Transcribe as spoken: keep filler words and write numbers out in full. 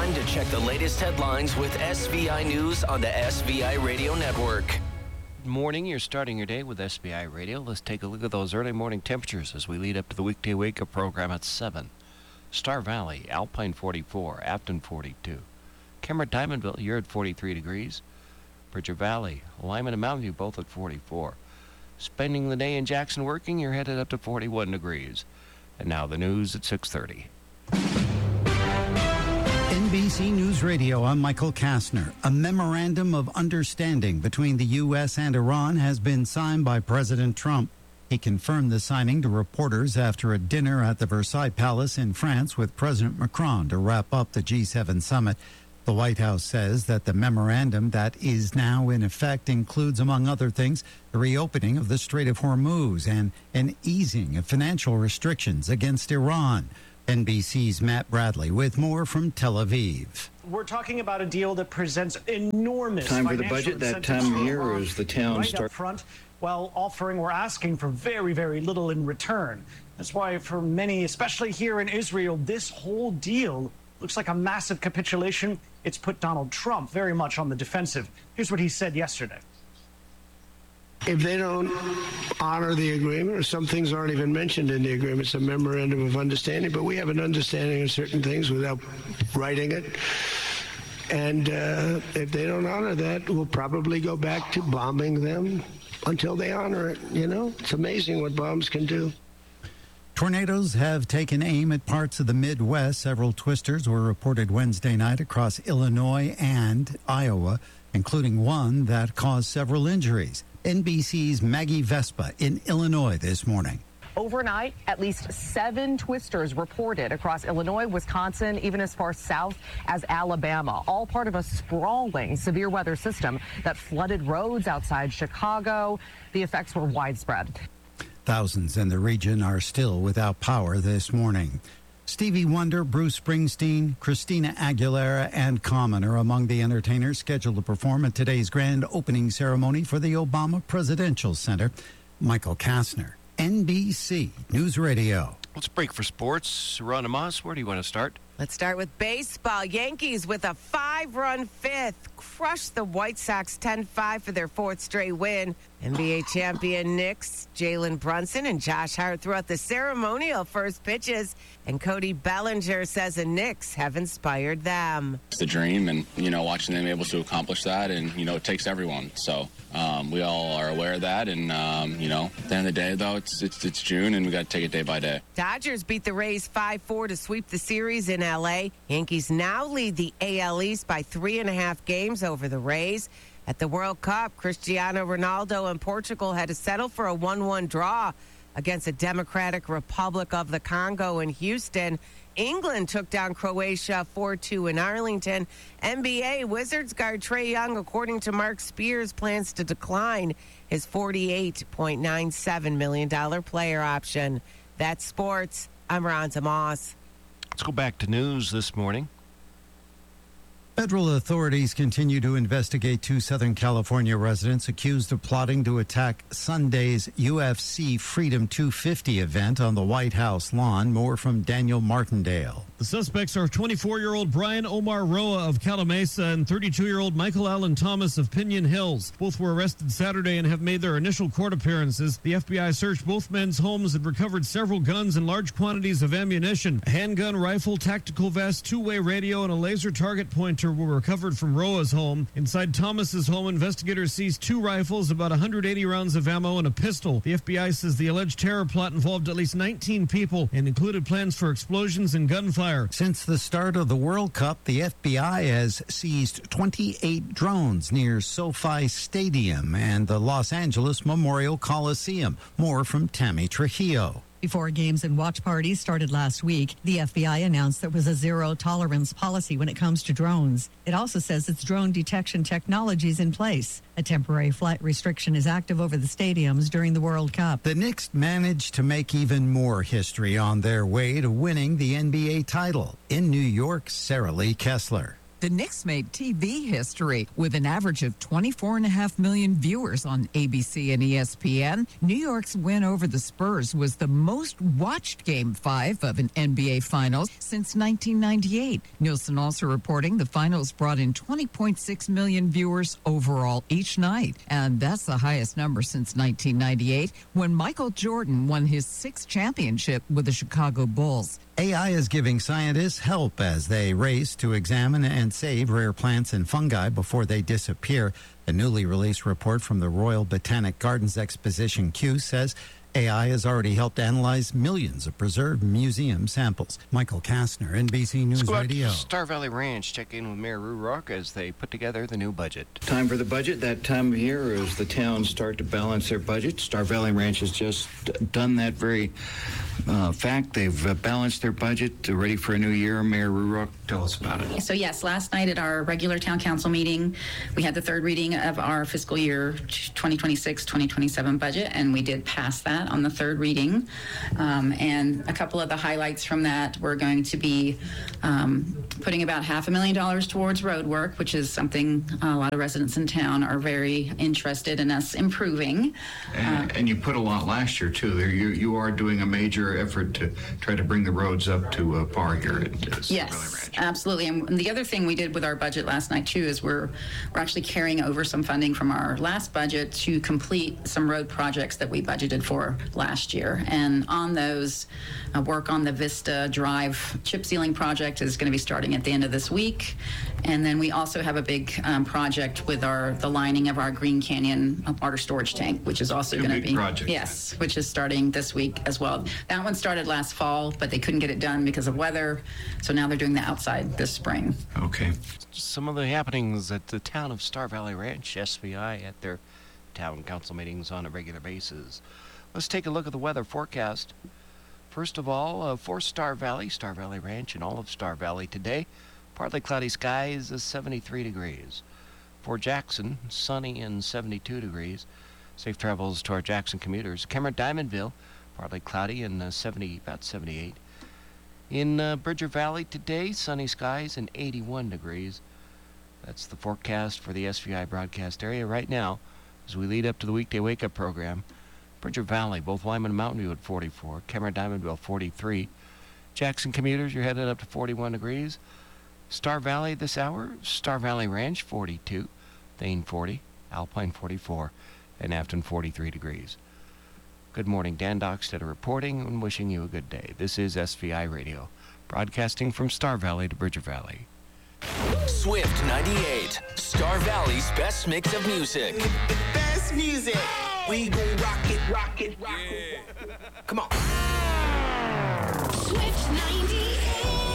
time to check the latest headlines with S V I News on the S V I Radio Network. Good morning. You're starting your day with S B I Radio. Let's take a look at those early morning temperatures as we lead up to the weekday wake-up program at seven. Star Valley, Alpine forty-four, Afton forty-two. Cameron, Diamondville, you're at forty-three degrees. Bridger Valley, Lyman and Mountain View both at forty-four. Spending the day in Jackson working, you're headed up to forty-one degrees. And now the news at six thirty. N B C News Radio, I'm Michael Kastner. A memorandum of understanding between the U S and Iran has been signed by President Trump. He confirmed the signing to reporters after a dinner at the Versailles Palace in France with President Macron to wrap up the G seven summit. The White House says that the memorandum that is now in effect includes, among other things, the reopening of the Strait of Hormuz and an easing of financial restrictions against Iran. N B C's Matt Bradley with more from Tel Aviv. We're talking about a deal that presents enormous time for the budget. That time of year is the town right start up front, while offering or asking for very, very little in return. That's why for many, especially here in Israel, this whole deal looks like a massive capitulation. It's put Donald Trump very much on the defensive. Here's what he said yesterday. If they don't honor the agreement, or some things aren't even mentioned in the agreement, it's a memorandum of understanding, but we have an understanding of certain things without writing it. And uh, if they don't honor that, we'll probably go back to bombing them until they honor it. You know, it's amazing what bombs can do. Tornadoes have taken aim at parts of the Midwest. Several twisters were reported Wednesday night across Illinois and Iowa, including one that caused several injuries. N B C's Maggie Vespa in Illinois this morning. Overnight, at least seven twisters reported across Illinois, Wisconsin, even as far south as Alabama, all part of a sprawling severe weather system that flooded roads outside Chicago. The effects were widespread. Thousands in the region are still without power this morning. Stevie Wonder, Bruce Springsteen, Christina Aguilera, and Common are among the entertainers scheduled to perform at today's grand opening ceremony for the Obama Presidential Center. Michael Kastner, N B C News Radio. Let's break for sports. Ron Amos, where do you want to start? Let's start with baseball. Yankees with a five-run fifth crushed the White Sox ten five for their fourth straight win. N B A champion Knicks, Jalen Brunson and Josh Hart threw out the ceremonial first pitches, and Cody Bellinger says the Knicks have inspired them. It's the dream, and, you know, watching them able to accomplish that, and, you know, it takes everyone. So um, we all are aware of that, and, um, you know, at the end of the day, though, it's, it's, it's June, and we got to take it day by day. Dodgers beat the Rays five four to sweep the series in L A. Yankees now lead the A L East by three and a half games over the Rays. At the World Cup, Cristiano Ronaldo and Portugal had to settle for a one one draw against the Democratic Republic of the Congo in Houston. England took down Croatia four two in Arlington. N B A Wizards guard Trae Young, according to Mark Spears, plans to decline his forty-eight point nine seven million dollars player option. That's sports. I'm Ron Moss. Let's go back to news this morning. Federal authorities continue to investigate two Southern California residents accused of plotting to attack Sunday's U F C Freedom two fifty event on the White House lawn. More from Daniel Martindale. The suspects are twenty-four-year-old Brian Omar Roa of Calamasa and thirty-two-year-old Michael Allen Thomas of Pinion Hills. Both were arrested Saturday and have made their initial court appearances. The F B I searched both men's homes and recovered several guns and large quantities of ammunition. A handgun, rifle, tactical vest, two-way radio, and a laser target pointer were recovered from Roa's home. Inside Thomas's home, investigators seized two rifles, about one hundred eighty rounds of ammo, and a pistol. The F B I says the alleged terror plot involved at least nineteen people and included plans for explosions and gunfire. Since the start of the World Cup, the F B I has seized twenty-eight drones near SoFi Stadium and the Los Angeles Memorial Coliseum. More from Tammy Trujillo. Before games and watch parties started last week, the F B I announced there was a zero-tolerance policy when it comes to drones. It also says its drone detection technology is in place. A temporary flight restriction is active over the stadiums during the World Cup. The Knicks managed to make even more history on their way to winning the N B A title. In New York, Sarah Lee Kessler. The Knicks made T V history with an average of twenty-four and a half million viewers on A B C and E S P N. New York's win over the Spurs was the most watched Game five of an N B A Finals since nineteen ninety-eight. Nielsen also reporting the finals brought in twenty point six million viewers overall each night. And that's the highest number since nineteen ninety-eight, when Michael Jordan won his sixth championship with the Chicago Bulls. A I is giving scientists help as they race to examine and save rare plants and fungi before they disappear. A newly released report from the Royal Botanic Gardens Exposition Q says A I has already helped analyze millions of preserved museum samples. Michael Kastner, N B C News Let's go out Radio. to Star Valley Ranch, check in with Mayor Rurock as they put together the new budget. Time for the budget. That time of year as the towns start to balance their budget. Star Valley Ranch has just done that very uh, fact. They've uh, balanced their budget, uh, ready for a new year. Mayor Rurock, tell us about it. So yes, last night at our regular town council meeting, we had the third reading of our fiscal year twenty twenty-six twenty twenty-seven budget, and we did pass that on the third reading. Um, and a couple of the highlights from that, we're going to be um, putting about half a million dollars towards road work, which is something a lot of residents in town are very interested in us improving. And, uh, and you put a lot last year, too. There, you, you are doing a major effort to try to bring the roads up to uh, par here at uh, Star Yes, Valley Ranch. absolutely. And the other thing we did with our budget last night, too, is we're, we're actually carrying over some funding from our last budget to complete some road projects that we budgeted for last year. And on those, uh, work on the Vista Drive chip sealing project is going to be starting at the end of this week. And then we also have a big um, project with our the lining of our Green Canyon water storage tank, which is also Two going to big be projects. yes, which is starting this week as well. That one started last fall, but they couldn't get it done because of weather. So now they're doing the outside this spring. Okay. Some of the happenings at the town of Star Valley Ranch, S V I, at their town council meetings on a regular basis. Let's take a look at the weather forecast. First of all, uh, for Star Valley, Star Valley Ranch, and all of Star Valley today, partly cloudy skies, is seventy-three degrees. For Jackson, sunny and seventy-two degrees. Safe travels to our Jackson commuters. Cameron Diamondville, partly cloudy and uh, seventy, about seventy-eight. In uh, Bridger Valley today, sunny skies and eighty-one degrees. That's the forecast for the S V I broadcast area right now as we lead up to the weekday wake-up program. Bridger Valley, both Lyman and Mountain View at forty-four, Cameron Diamondville forty-three. Jackson commuters, you're headed up to forty-one degrees. Star Valley this hour, Star Valley Ranch forty-two, Thane forty, Alpine forty-four, and Afton forty-three degrees. Good morning, Dan Dockstetter reporting and wishing you a good day. This is S V I Radio, broadcasting from Star Valley to Bridger Valley. Swift ninety-eight, Star Valley's best mix of music. The best music. We gon' rock it, rock it, rock it. Come on. Swift ninety-eight.